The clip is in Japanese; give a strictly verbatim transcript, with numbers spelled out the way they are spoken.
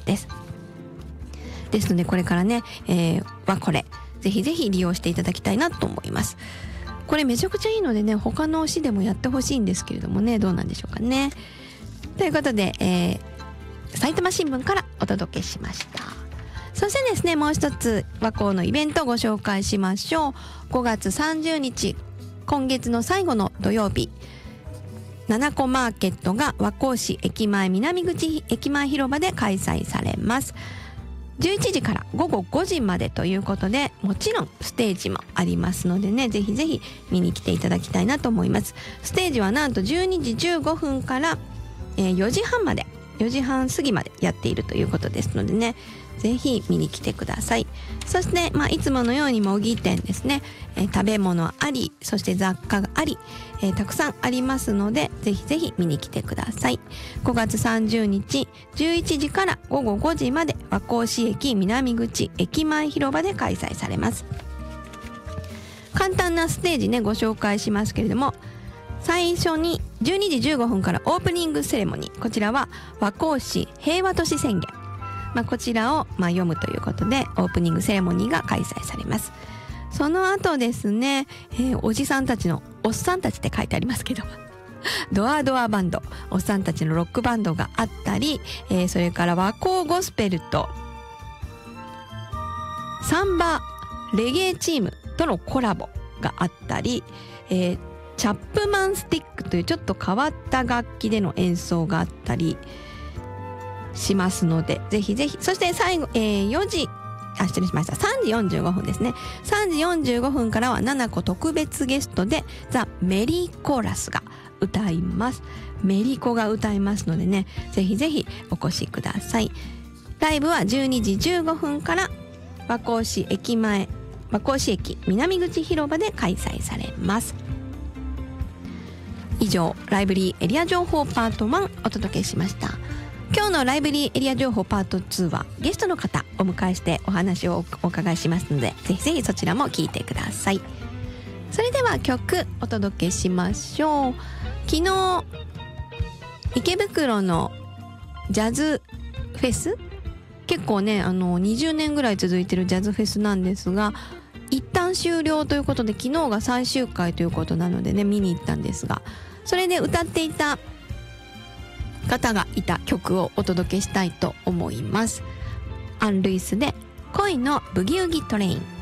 です。ですのでこれからね、えー、はこれぜひぜひ利用していただきたいなと思います。これめちゃくちゃいいのでね、他の市でもやってほしいんですけれどもね、どうなんでしょうかね。ということで、えー、埼玉新聞からお届けしました。そしてですね、もう一つ和光のイベントをご紹介しましょう。ごがつさんじゅうにち、今月の最後の土曜日、ななこマーケットが和光市駅前南口駅前広場で開催されます。じゅういちじからごごごじまでということで、もちろんステージもありますのでね、ぜひぜひ見に来ていただきたいなと思います。ステージはなんとじゅうにじじゅうごふんから、えー、よじはんまで、よじはん過ぎまでやっているということですのでね、ぜひ見に来てください。そして、まあ、いつものように模擬店ですね、えー、食べ物あり、そして雑貨があり、えー、たくさんありますので、ぜひぜひ見に来てください。ごがつさんじゅうにちじゅういちじからごごごじまで和光市駅南口駅前広場で開催されます。簡単なステージね、ご紹介しますけれども、最初にじゅうにじじゅうごふんからオープニングセレモニー、こちらは和光市平和都市宣言、まあ、こちらをまあ読むということでオープニングセレモニーが開催されます。その後ですね、えー、おじさんたちのおっさんたちって書いてありますけどドアドアバンド、おっさんたちのロックバンドがあったり、えー、それから和光ゴスペルとサンバレゲエチームとのコラボがあったり、えー、チャップマンスティックというちょっと変わった楽器での演奏があったりしますので、ぜひぜひ。そして最後、えー、よじ、あ、失礼しました。さんじよんじゅうごふんですね。さんじよんじゅうごふんからはななこ特別ゲストでザ・メリーコーラスが歌います。メリコが歌いますのでね、ぜひぜひお越しください。ライブはじゅうにじじゅうごふんから和光市駅前、和光市駅南口広場で開催されます。以上、ライブリーエリア情報パートワンお届けしました。今日のライブリーエリア情報パートツーはゲストの方お迎えしてお話をお伺いしますので、ぜひぜひそちらも聞いてください。それでは曲お届けしましょう。昨日池袋のジャズフェス、結構ねあのにじゅうねんぐらい続いてるジャズフェスなんですが、一旦終了ということで昨日が最終回ということなのでね、見に行ったんですが、それで歌っていた方がいた曲をお届けしたいと思います。アン・ルイスで恋のブギウギトレイン。